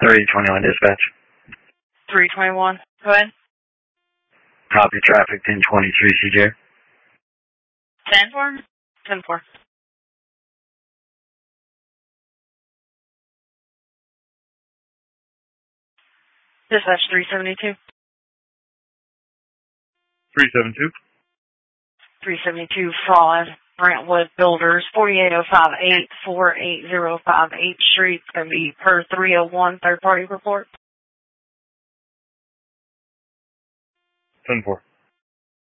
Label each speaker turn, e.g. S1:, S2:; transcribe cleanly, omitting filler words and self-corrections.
S1: 321 dispatch.
S2: 321. Go ahead.
S1: Copy traffic 1023 CJ.
S2: 10-4? 10-4. Dispatch 372.
S3: 372.
S2: 372 fraud. Brentwood Builders, 48058 48058 Street. It's going to be per 301 third party report.
S3: 10-4.